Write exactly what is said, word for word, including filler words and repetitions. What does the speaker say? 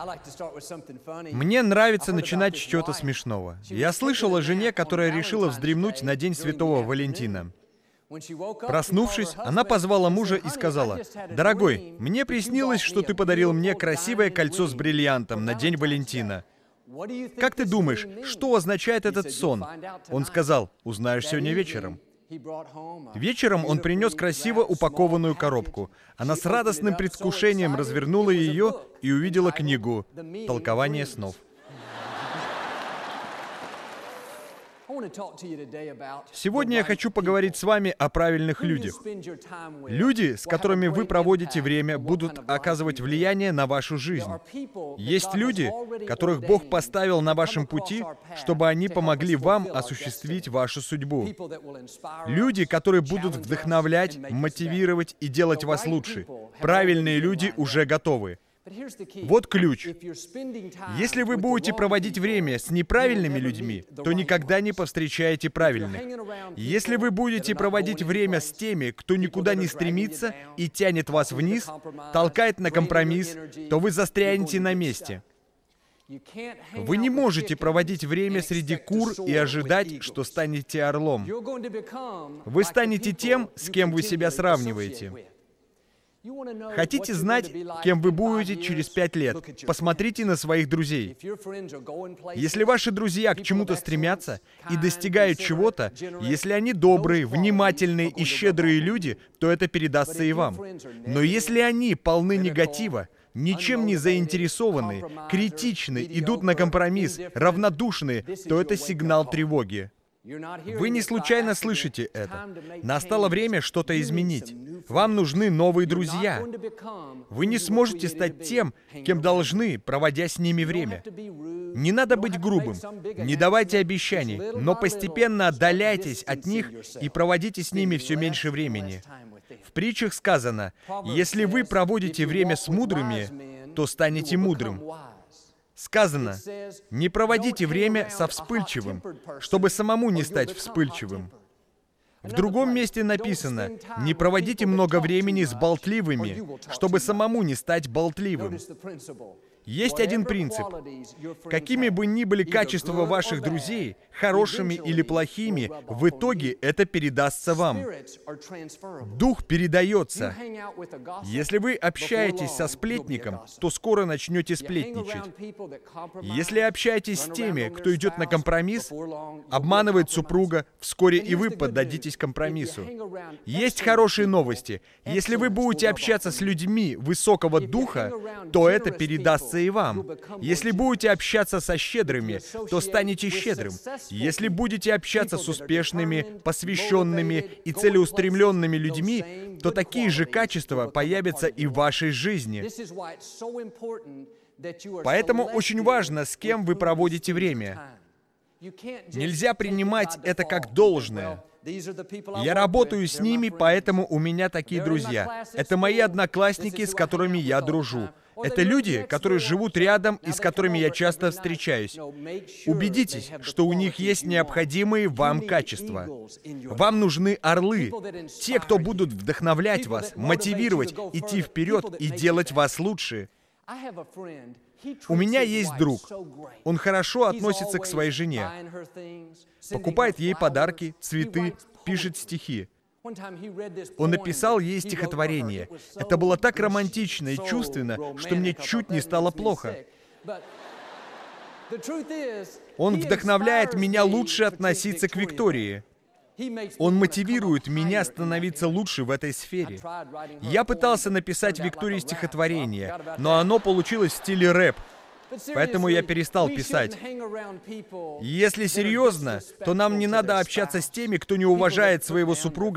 Мне нравится начинать с чего-то смешного. Я слышал о жене, которая решила вздремнуть на День Святого Валентина. Проснувшись, она позвала мужа и сказала: «Дорогой, мне приснилось, что ты подарил мне красивое кольцо с бриллиантом на День Валентина. Как ты думаешь, что означает этот сон?» Он сказал: «Узнаешь сегодня вечером». Вечером он принес красиво упакованную коробку. Она с радостным предвкушением развернула ее и увидела книгу «Толкование снов». Сегодня я хочу поговорить с вами о правильных людях. Люди, с которыми вы проводите время, будут оказывать влияние на вашу жизнь. Есть люди, которых Бог поставил на вашем пути, чтобы они помогли вам осуществить вашу судьбу. Люди, которые будут вдохновлять, мотивировать и делать вас лучше. Правильные люди уже готовы. Вот ключ. Если вы будете проводить время с неправильными людьми, то никогда не повстречаете правильных. Если вы будете проводить время с теми, кто никуда не стремится и тянет вас вниз, толкает на компромисс, то вы застрянете на месте. Вы не можете проводить время среди кур и ожидать, что станете орлом. Вы станете тем, с кем вы себя сравниваете. Хотите знать, кем вы будете через пять лет? Посмотрите на своих друзей. Если ваши друзья к чему-то стремятся и достигают чего-то, если они добрые, внимательные и щедрые люди, то это передастся и вам. Но если они полны негатива, ничем не заинтересованы, критичны, идут на компромисс, равнодушны, то это сигнал тревоги. Вы не случайно слышите это. Настало время что-то изменить. Вам нужны новые друзья. Вы не сможете стать тем, кем должны, проводя с ними время. Не надо быть грубым, не давайте обещаний, но постепенно отдаляйтесь от них и проводите с ними все меньше времени. В притчах сказано: «Если вы проводите время с мудрыми, то станете мудрым». Сказано: «Не проводите время со вспыльчивым, чтобы самому не стать вспыльчивым». В другом месте написано: «Не проводите много времени с болтливыми, чтобы самому не стать болтливым». Есть один принцип. Какими бы ни были качества ваших друзей, хорошими или плохими, в итоге это передастся вам. Дух передается. Если вы общаетесь со сплетником, то скоро начнете сплетничать. Если общаетесь с теми, кто идет на компромисс, обманывает супруга, вскоре и вы поддадитесь компромиссу. Есть хорошие новости. Если вы будете общаться с людьми высокого духа, то это передастся и вам. Если будете общаться со щедрыми, то станете щедрым. Если будете общаться с успешными, посвященными и целеустремленными людьми, то такие же качества появятся и в вашей жизни. Поэтому очень важно, с кем вы проводите время. Нельзя принимать это как должное. Я работаю с ними, поэтому у меня такие друзья. Это мои одноклассники, с которыми я дружу. Это люди, которые живут рядом и с которыми я часто встречаюсь. Убедитесь, что у них есть необходимые вам качества. Вам нужны орлы. Те, кто будут вдохновлять вас, мотивировать, идти вперед и делать вас лучше. У меня есть друг. Он хорошо относится к своей жене. Покупает ей подарки, цветы, пишет стихи. Он написал ей стихотворение. Это было так романтично и чувственно, что мне чуть не стало плохо. Он вдохновляет меня лучше относиться к Виктории. Он мотивирует меня становиться лучше в этой сфере. Я пытался написать Виктории стихотворение, но оно получилось в стиле рэп. Поэтому я перестал писать. Если серьезно, то нам не надо общаться с теми, кто не уважает своего супруга